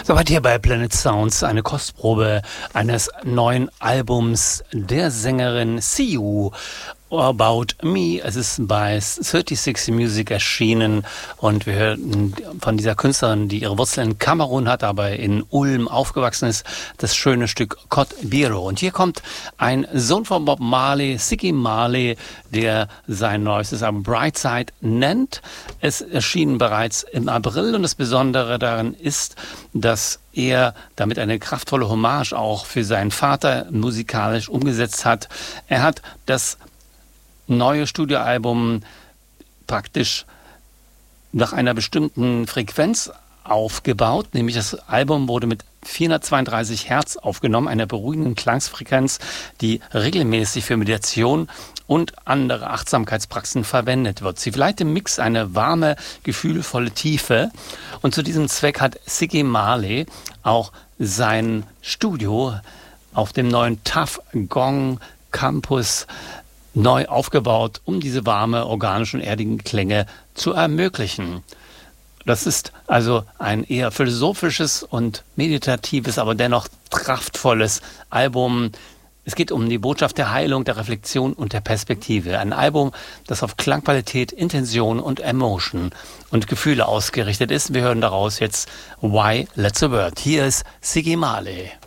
Soweit hier bei Planet Sounds eine Kostprobe eines neuen Albums der Sängerin See You About Me. Es ist bei 36 Music erschienen und wir hören von dieser Künstlerin, die ihre Wurzeln in Kamerun hat, aber in Ulm aufgewachsen ist, das schöne Stück Côte Biro. Und hier kommt ein Sohn von Bob Marley, Ziggy Marley, der sein neuestes Album Brightside nennt. Es erschien bereits im April und das Besondere daran ist, dass er damit eine kraftvolle Hommage auch für seinen Vater musikalisch umgesetzt hat. Er hat das neue Studioalbum praktisch nach einer bestimmten Frequenz aufgebaut, nämlich das Album wurde mit 432 Hertz aufgenommen, einer beruhigenden Klangsfrequenz, die regelmäßig für Meditation und andere Achtsamkeitspraxen verwendet wird. Sie verleiht im Mix eine warme, gefühlvolle Tiefe und zu diesem Zweck hat Ziggy Marley auch sein Studio auf dem neuen Tuff Gong Campus neu aufgebaut, um diese warme, organischen, erdigen Klänge zu ermöglichen. Das ist also ein eher philosophisches und meditatives, aber dennoch kraftvolles Album. Es geht um die Botschaft der Heilung, der Reflexion und der Perspektive. Ein Album, das auf Klangqualität, Intention und Emotion und Gefühle ausgerichtet ist. Wir hören daraus jetzt Why Let's a Word. Hier ist Ziggy Marley.